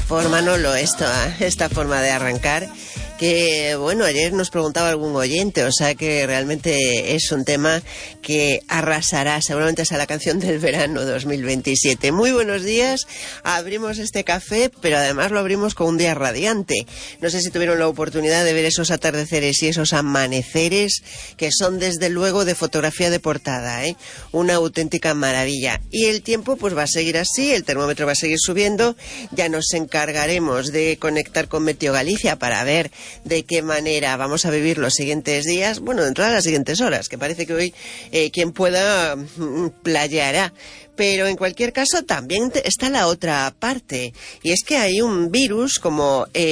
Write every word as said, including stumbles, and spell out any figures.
forma, ¿no? Lo, esta, esta forma de arrancar, que, bueno, ayer nos preguntaba algún oyente, o sea que realmente es un tema que arrasará, seguramente sea la canción del verano dos mil veintisiete. Muy buenos días, abrimos este café, pero además lo abrimos con un día radiante. No sé si tuvieron la oportunidad de ver esos atardeceres y esos amaneceres, que son desde luego de fotografía de portada, ¿eh? Una auténtica maravilla. Y el tiempo pues va a seguir así, el termómetro va a seguir subiendo, ya nos encargaremos de conectar con Meteo Galicia para ver de qué manera vamos a vivir los siguientes días, bueno, dentro de las siguientes horas, que parece que hoy eh, quien pueda playará. Pero en cualquier caso también está la otra parte, y es que hay un virus como... Eh,